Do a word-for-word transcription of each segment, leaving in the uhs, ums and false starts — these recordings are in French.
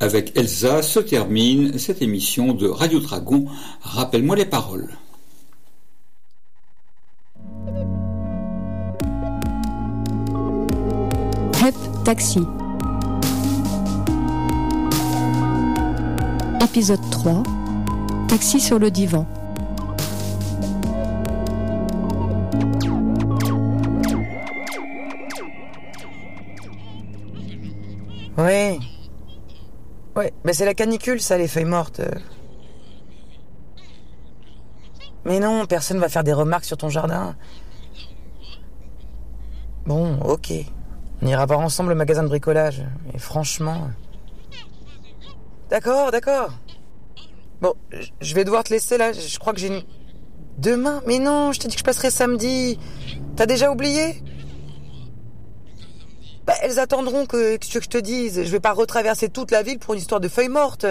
avec Elsa se termine cette émission de Radio Dragon. Rappelle-moi les paroles. Hep Taxi. Épisode trois. Taxi sur le divan. Oui. Ouais, mais c'est la canicule, ça, les feuilles mortes. Mais non, personne va faire des remarques sur ton jardin. Bon, ok. On ira voir ensemble au magasin de bricolage. Et franchement... D'accord, d'accord. Bon, je vais devoir te laisser, là. Je crois que j'ai une... Demain? Mais non, je t'ai dit que je passerai samedi. T'as déjà oublié? Bah, elles attendront que, que je te dise. Je vais pas retraverser toute la ville pour une histoire de feuilles mortes.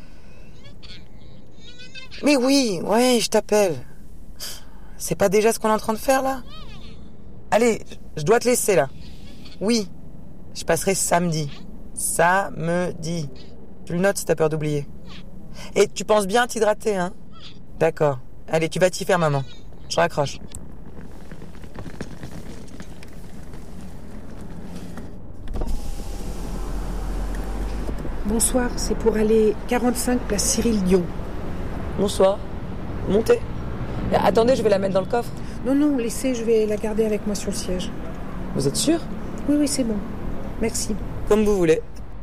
Mais oui, ouais, je t'appelle. C'est pas déjà ce qu'on est en train de faire, là? Allez, je dois te laisser, là. Oui, je passerai samedi. Samedi. Tu le notes si t'as peur d'oublier. Et tu penses bien t'hydrater, hein? D'accord. Allez, tu vas t'y faire, maman. Je raccroche. Bonsoir, c'est pour aller quarante-cinq place Cyril Dion. Bonsoir. Montez. Attendez, je vais la mettre dans le coffre. Non, non, laissez, je vais la garder avec moi sur le siège. Vous êtes sûr? Oui, oui, c'est bon. Merci. Comme vous voulez.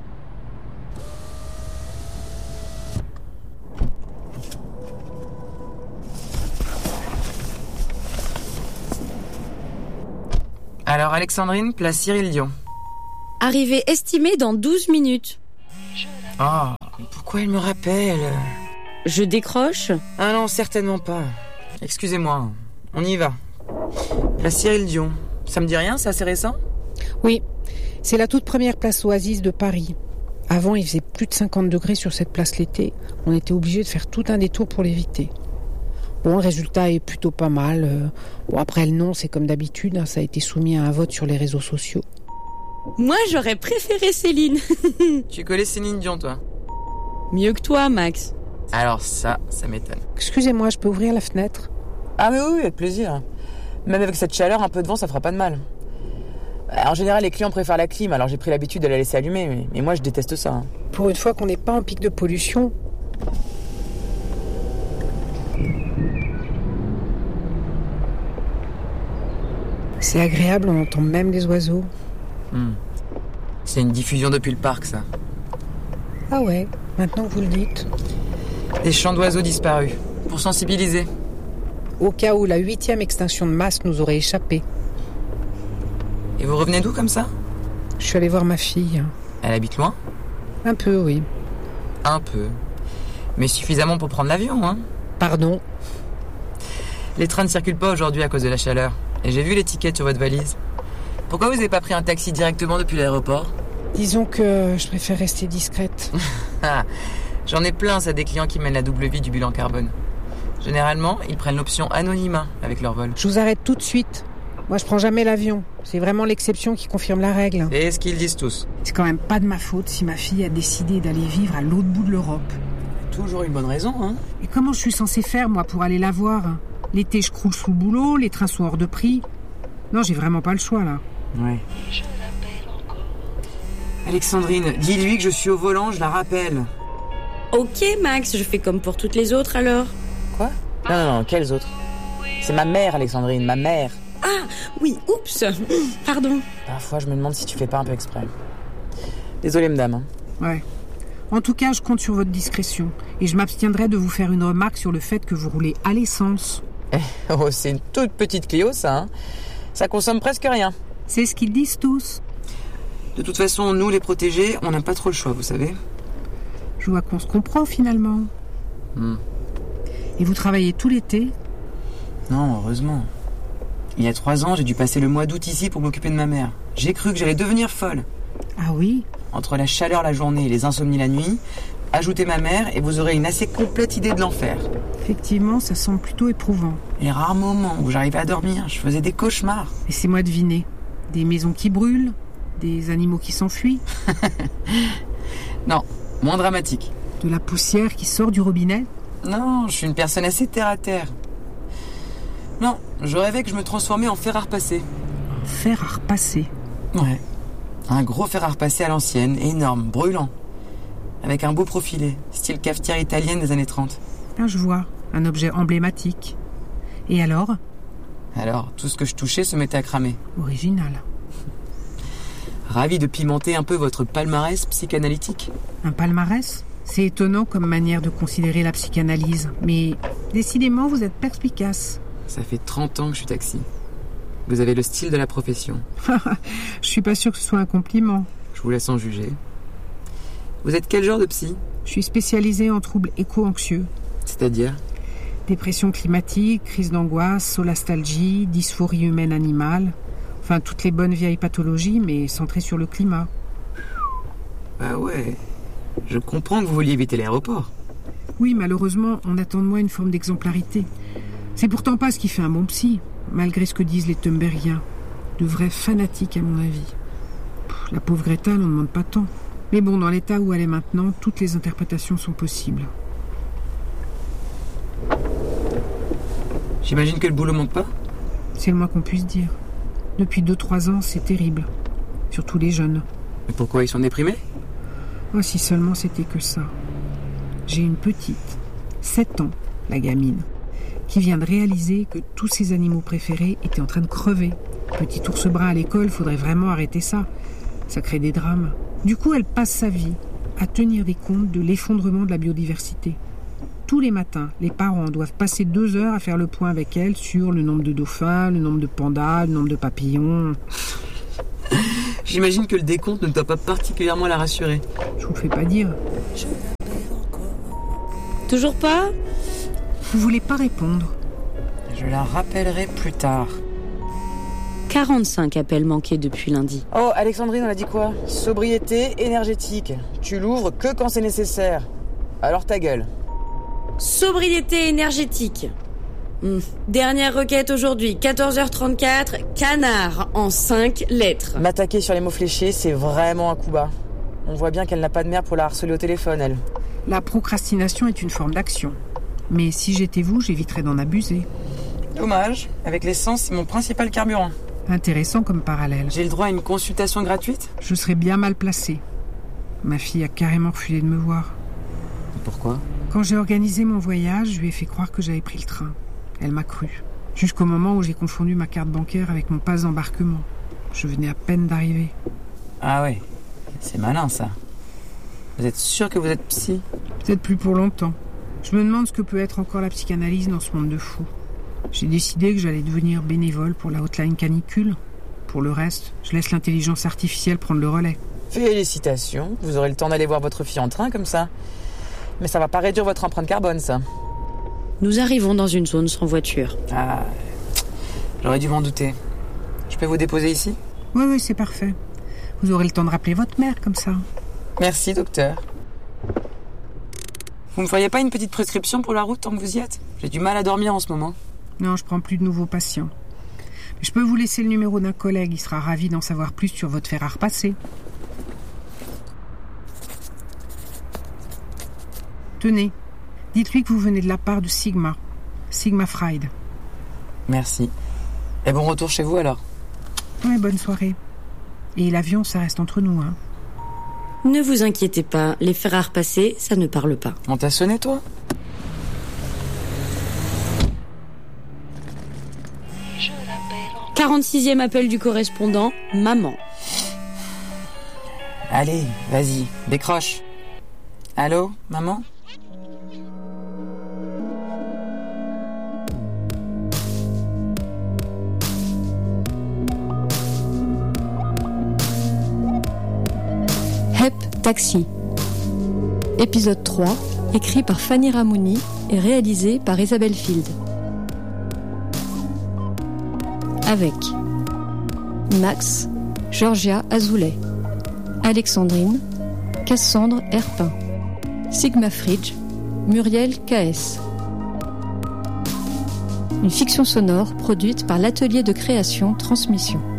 Alors, Alexandrine, place Cyril Dion. Arrivée estimée dans douze minutes. Ah, oh, pourquoi elle me rappelle? Je décroche? Ah non, certainement pas. Excusez-moi, on y va. Place Cyril Dion. Ça me dit rien, c'est assez récent? Oui, c'est la toute première place Oasis de Paris. Avant, il faisait plus de cinquante degrés sur cette place l'été. On était obligé de faire tout un détour pour l'éviter. Bon, le résultat est plutôt pas mal. Bon, après, le nom, c'est comme d'habitude, hein, ça a été soumis à un vote sur les réseaux sociaux. Moi, j'aurais préféré Céline. Tu connais Céline Dion, toi? Mieux que toi, Max. Alors ça, ça m'étonne. Excusez-moi, je peux ouvrir la fenêtre? Ah mais oui, avec plaisir. Même avec cette chaleur, un peu de vent, ça fera pas de mal. En général, les clients préfèrent la clim, alors j'ai pris l'habitude de la laisser allumer, mais, mais moi je déteste ça. Hein. Pour une fois qu'on n'est pas en pic de pollution. C'est agréable, on entend même les oiseaux. Hmm. C'est une diffusion depuis le parc, ça. Ah ouais, maintenant que vous le dites. Des chants d'oiseaux disparus, pour sensibiliser. Au cas où la huitième extinction de masse nous aurait échappé. Et vous revenez d'où comme ça? Je suis allée voir ma fille. Elle habite loin? Un peu, oui. Un peu. Mais suffisamment pour prendre l'avion, hein? Pardon? Les trains ne circulent pas aujourd'hui à cause de la chaleur. Et j'ai vu l'étiquette sur votre valise. Pourquoi vous n'avez pas pris un taxi directement depuis l'aéroport? Disons que je préfère rester discrète. J'en ai plein, ça, des clients qui mènent la double vie du bilan carbone. Généralement, ils prennent l'option anonymat avec leur vol. Je vous arrête tout de suite. Moi, je prends jamais l'avion. C'est vraiment l'exception qui confirme la règle. C'est ce qu'ils disent tous. C'est quand même pas de ma faute si ma fille a décidé d'aller vivre à l'autre bout de l'Europe. Toujours une bonne raison, hein? Et comment je suis censée faire, moi, pour aller la voir? L'été, je croule sous le boulot, les trains sont hors de prix. Non, j'ai vraiment pas le choix, là. Ouais. Alexandrine, dis-lui que je suis au volant, je la rappelle. Ok, Max, je fais comme pour toutes les autres, alors. Quoi? Non, non, non, quelles autres? C'est ma mère, Alexandrine, ma mère. Ah, oui, oups, pardon. Parfois, je me demande si tu fais pas un peu exprès. Désolée, madame. Hein. Ouais. En tout cas, je compte sur votre discrétion. Et je m'abstiendrai de vous faire une remarque sur le fait que vous roulez à l'essence. Oh, c'est une toute petite Clio, ça. Hein. Ça consomme presque rien. C'est ce qu'ils disent tous. De toute façon, nous, les protégés, on n'a pas trop le choix, vous savez. Je vois qu'on se comprend, finalement. Hmm. Et vous travaillez tout l'été? Non, heureusement. Il y a trois ans, j'ai dû passer le mois d'août ici pour m'occuper de ma mère. J'ai cru que j'allais devenir folle. Ah oui? Entre la chaleur la journée et les insomnies la nuit, ajoutez ma mère et vous aurez une assez complète idée de l'enfer. Effectivement, ça semble plutôt éprouvant. Les rares moments où j'arrivais à dormir, je faisais des cauchemars. Laissez-moi deviner. Des maisons qui brûlent? Des animaux qui s'enfuient? Non, moins dramatique. De la poussière qui sort du robinet ? Non, je suis une personne assez terre-à-terre. Non, je rêvais que je me transformais en fer à repasser. En fer à repasser ? Ouais. Un gros fer à repasser à l'ancienne, énorme, brûlant. Avec un beau profilé, style cafetière italienne des années trente. Ah, je vois. Un objet emblématique. Et alors ? Alors, tout ce que je touchais se mettait à cramer. Original. Ravi de pimenter un peu votre palmarès psychanalytique. Un palmarès ? C'est étonnant comme manière de considérer la psychanalyse. Mais décidément, vous êtes perspicace. Ça fait trente ans que je suis taxi. Vous avez le style de la profession. Je suis pas sûre que ce soit un compliment. Je vous laisse en juger. Vous êtes quel genre de psy ? Je suis spécialisée en troubles éco-anxieux. C'est-à-dire ? Dépression climatique, crise d'angoisse, solastalgie, dysphorie humaine animale. Enfin, toutes les bonnes vieilles pathologies, mais centrées sur le climat. Ah ouais. Je comprends que vous vouliez éviter l'aéroport. Oui, malheureusement, on attend de moi une forme d'exemplarité. C'est pourtant pas ce qui fait un bon psy, malgré ce que disent les Thunbergiens. De vrais fanatiques, à mon avis. Pff, la pauvre Greta n'en demande pas tant. Mais bon, dans l'état où elle est maintenant, toutes les interprétations sont possibles. J'imagine que le boulot manque pas ? C'est le moins qu'on puisse dire. Depuis deux trois ans, c'est terrible. Surtout les jeunes. Mais pourquoi ils sont déprimés ? Oh, si seulement c'était que ça. J'ai une petite, sept ans, la gamine, qui vient de réaliser que tous ses animaux préférés étaient en train de crever. Petit ours brun à l'école, faudrait vraiment arrêter ça. Ça crée des drames. Du coup, elle passe sa vie à tenir des comptes de l'effondrement de la biodiversité. Tous les matins, les parents doivent passer deux heures à faire le point avec elle sur le nombre de dauphins, le nombre de pandas, le nombre de papillons. J'imagine que le décompte ne doit pas particulièrement la rassurer. Je vous le fais pas dire. Toujours pas ? Vous voulez pas répondre ? Je la rappellerai plus tard. quarante-cinq appels manqués depuis lundi. Oh, Alexandrine, on a dit quoi ? Sobriété énergétique. Tu l'ouvres que quand c'est nécessaire. Alors ta gueule. Sobriété énergétique. Hum. Dernière requête aujourd'hui, quatorze heures trente-quatre, canard en cinq lettres. M'attaquer sur les mots fléchés, c'est vraiment un coup bas. On voit bien qu'elle n'a pas de mère pour la harceler au téléphone, elle. La procrastination est une forme d'action. Mais si j'étais vous, j'éviterais d'en abuser. Dommage. Avec l'essence, c'est mon principal carburant. Intéressant comme parallèle. J'ai le droit à une consultation gratuite ? Je serais bien mal placée. Ma fille a carrément refusé de me voir. Pourquoi ? Quand j'ai organisé mon voyage, je lui ai fait croire que j'avais pris le train. Elle m'a cru. Jusqu'au moment où j'ai confondu ma carte bancaire avec mon passe d'embarquement. Je venais à peine d'arriver. Ah ouais, c'est malin ça. Vous êtes sûr que vous êtes psy ? Peut-être plus pour longtemps. Je me demande ce que peut être encore la psychanalyse dans ce monde de fous. J'ai décidé que j'allais devenir bénévole pour la hotline canicule. Pour le reste, je laisse l'intelligence artificielle prendre le relais. Félicitations, vous aurez le temps d'aller voir votre fille en train comme ça. Mais ça va pas réduire votre empreinte carbone, ça. Nous arrivons dans une zone sans voiture. Ah, j'aurais dû m'en douter. Je peux vous déposer ici ? Oui, oui, c'est parfait. Vous aurez le temps de rappeler votre mère, comme ça. Merci, docteur. Vous me feriez pas une petite prescription pour la route tant que vous y êtes ? J'ai du mal à dormir en ce moment. Non, je prends plus de nouveaux patients. Mais je peux vous laisser le numéro d'un collègue. Il sera ravi d'en savoir plus sur votre fer à repasser. Tenez, dites-lui que vous venez de la part de Sigma. Sigma Fried. Merci. Et bon retour chez vous alors. Ouais, bonne soirée. Et l'avion, ça reste entre nous, hein. Ne vous inquiétez pas, les fers à repasser, ça ne parle pas. On t'a sonné, toi ? quarante-sixième appel du correspondant, maman. Allez, vas-y, décroche. Allô, maman ? Hep Taxi. Épisode trois, écrit par Fanny Ramouni et réalisé par Isabelle Field. Avec Max, Georgia Azoulay, Alexandrine, Cassandre Herpin, Sigma Fridge, Muriel K S. Une fiction sonore produite par l'atelier de création Transmission.